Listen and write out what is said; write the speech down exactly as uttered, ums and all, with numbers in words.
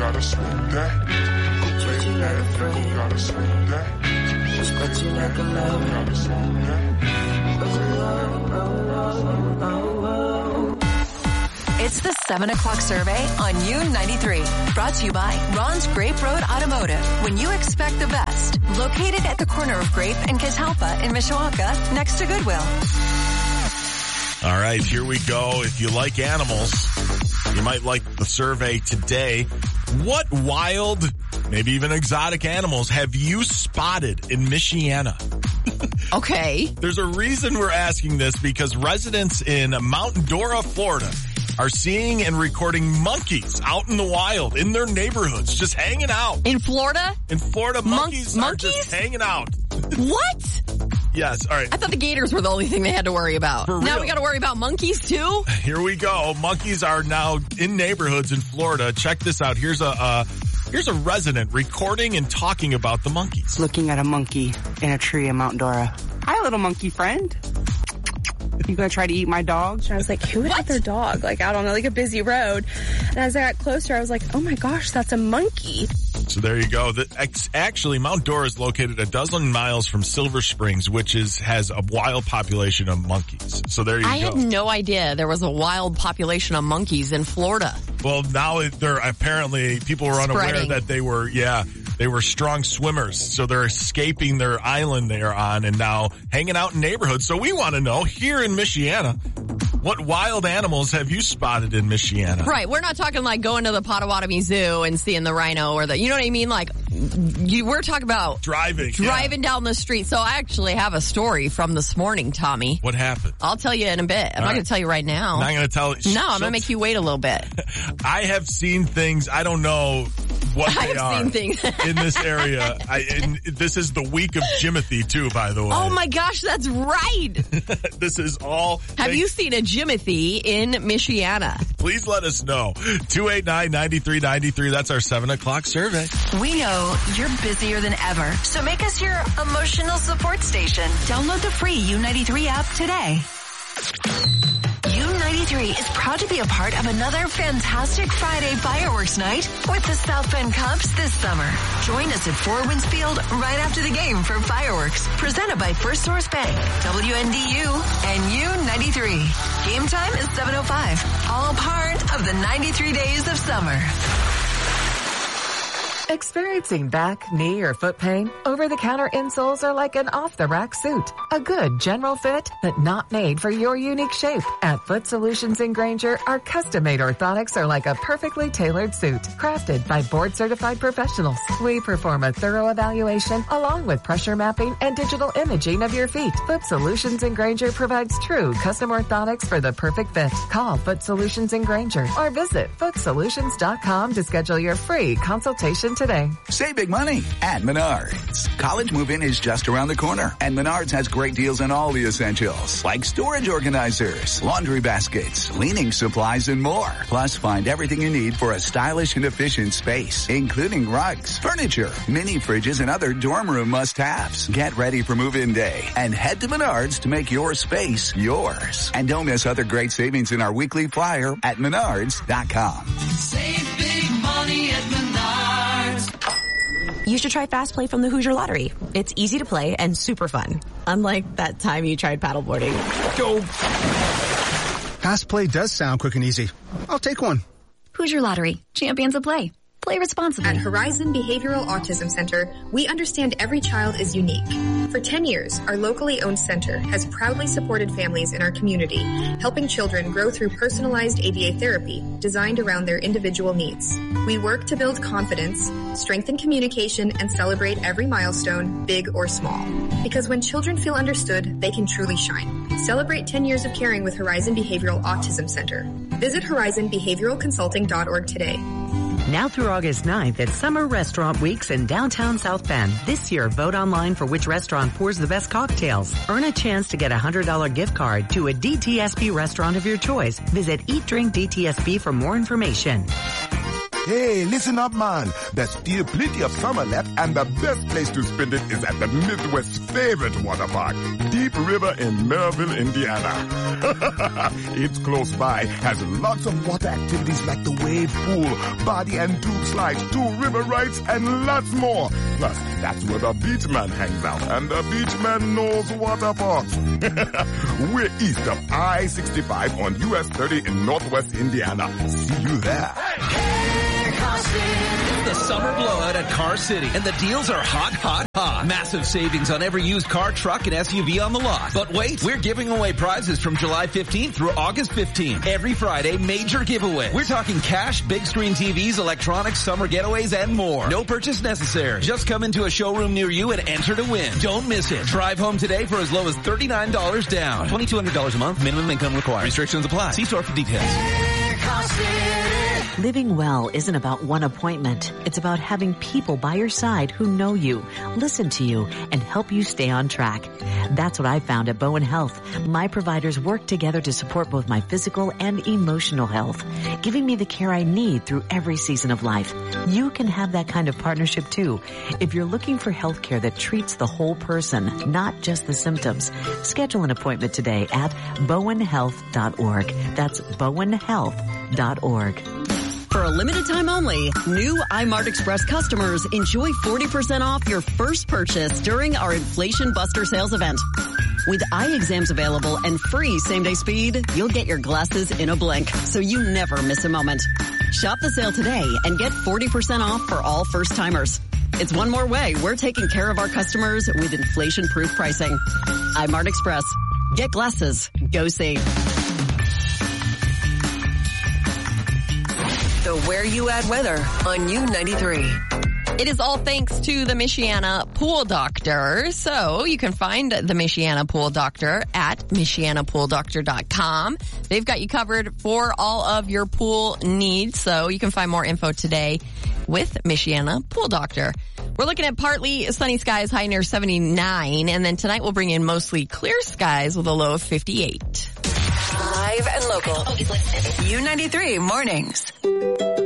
gotta swing that. Treat you like a friend. Gotta swing that. Respect you like a lover. Gotta swing that. It's the seven o'clock survey on U ninety-three. Brought to you by Ron's Grape Road Automotive. When you expect the best. Located at the corner of Grape and Catalpa in Mishawaka, next to Goodwill. All right, here we go. If you like animals, you might like the survey today. What wild, maybe even exotic animals have you spotted in Michiana? Okay. There's a reason we're asking this because residents in Mount Dora, Florida are seeing and recording monkeys out in the wild in their neighborhoods, just hanging out. In Florida? In Florida, Mon- monkeys, monkeys are just hanging out. What? Yes, all right. I thought the gators were the only thing they had to worry about. For now real. we got to worry about monkeys too? Here we go. Monkeys are now in neighborhoods in Florida. Check this out. Here's a uh, here's a resident recording and talking about the monkeys. Looking at a monkey in a tree in Mount Dora. Hi, little monkey friend. You gonna try to eat my dog? I was like, who would have their dog? Like, I don't know, like a busy road. And as I got closer, I was like, oh my gosh, that's a monkey. So there you go. The, ex, actually, Mount Dora is located a dozen miles from Silver Springs, which is has a wild population of monkeys. So there you I go. had no idea there was a wild population of monkeys in Florida. Well, now they're apparently people were unaware Spreading. that they were, yeah, they were strong swimmers. So they're escaping their island they are on and now hanging out in neighborhoods. So we want to know here in Michiana, what wild animals have you spotted in Michiana? Right. We're not talking like going to the Potawatomi Zoo and seeing the rhino or the, you know what I mean? Like, you, we're talking about Driving. driving yeah. down the street. So I actually have a story from this morning, Tommy. What happened? I'll tell you in a bit. I'm All not right. going to tell you right now. Not going to tell. No, I'm going to make you wait a little bit. I have seen things. I don't know what they I've are seen things. in this area. I, and this is the week of Jimothy too, by the way. Oh my gosh, that's right. This is all. Have thanks- you seen a Jimothy in Michiana? Please let us know. two eight nine, nine three nine three. That's our seven o'clock survey. We know you're busier than ever, so make us your emotional support station. Download the free U ninety-three app today. U ninety-three is proud to be a part of another fantastic Friday fireworks night with the South Bend Cubs this summer. Join us at Four Winds Field right after the game for fireworks, presented by First Source Bank, W N D U, and U ninety-three. Game time is seven oh five, all part of the ninety-three days of summer. Experiencing back, knee, or foot pain? Over-the-counter insoles are like an off-the-rack suit. A good general fit, but not made for your unique shape. At Foot Solutions in Granger, our custom-made orthotics are like a perfectly tailored suit, crafted by board-certified professionals. We perform a thorough evaluation along with pressure mapping and digital imaging of your feet. Foot Solutions in Granger provides true custom orthotics for the perfect fit. Call Foot Solutions in Granger or visit foot solutions dot com to schedule your free consultation today. Save big money at Menards. College move-in is just around the corner, and Menards has great deals on all the essentials, like storage organizers, laundry baskets, cleaning supplies, and more. Plus, find everything you need for a stylish and efficient space, including rugs, furniture, mini fridges, and other dorm room must-haves. Get ready for move-in day and head to Menards to make your space yours. And don't miss other great savings in our weekly flyer at menards dot com. Save big money at Menards. You should try Fast Play from the Hoosier Lottery. It's easy to play and super fun. Unlike that time you tried paddleboarding. Go. Fast Play does sound quick and easy. I'll take one. Hoosier Lottery. Champions of play. Play responsibly. At Horizon Behavioral Autism Center, we understand every child is unique. For ten years, our locally owned center has proudly supported families in our community, helping children grow through personalized A B A therapy designed around their individual needs. We work to build confidence, strengthen communication, and celebrate every milestone, big or small. Because when children feel understood, they can truly shine. Celebrate ten years of caring with Horizon Behavioral Autism Center. Visit horizon behavioral consulting dot org today. Now through August ninth at Summer Restaurant Weeks in downtown South Bend. This year, vote online for which restaurant pours the best cocktails. Earn a chance to get a one hundred dollars gift card to a D T S B restaurant of your choice. Visit Eat Drink D T S B for more information. Hey, listen up, man. There's still plenty of summer left, and the best place to spend it is at the Midwest's favorite water park, Deep River in Maryville, Indiana. It's close by, has lots of water activities like the wave pool, body and tube slides, two river rides, and lots more. Plus, that's where the beach man hangs out, and the beach man knows water parks. We're east of I sixty-five on U S thirty in Northwest Indiana. See you there. It's the summer blowout at Car City, and the deals are hot, hot, hot. Massive savings on every used car, truck, and S U V on the lot. But wait, we're giving away prizes from July fifteenth through August fifteenth. Every Friday, major giveaway. We're talking cash, big screen T Vs, electronics, summer getaways, and more. No purchase necessary. Just come into a showroom near you and enter to win. Don't miss it. Drive home today for as low as thirty-nine dollars down. twenty-two hundred dollars a month. Minimum income required. Restrictions apply. See store for details. Living well isn't about one appointment. It's about having people by your side who know you, listen to you, and help you stay on track. That's what I found at Bowen Health. My providers work together to support both my physical and emotional health, giving me the care I need through every season of life. You can have that kind of partnership too. If you're looking for health care that treats the whole person, not just the symptoms, schedule an appointment today at bowen health dot org. That's bowen health dot org. For a limited time only, new iMart Express customers enjoy forty percent off your first purchase during our Inflation Buster sales event. With eye exams available and free same-day speed, you'll get your glasses in a blink, so you never miss a moment. Shop the sale today and get forty percent off for all first-timers. It's one more way we're taking care of our customers with inflation-proof pricing. iMart Express. Get glasses. Go see. The Where You At weather on U ninety-three. It is all thanks to the Michiana Pool Doctor. So you can find the Michiana Pool Doctor at michiana pool doctor dot com. They've got you covered for all of your pool needs. So you can find more info today with Michiana Pool Doctor. We're looking at partly sunny skies, high near seventy-nine. And then tonight we'll bring in mostly clear skies with a low of fifty-eight. Live and local. U ninety-three mornings.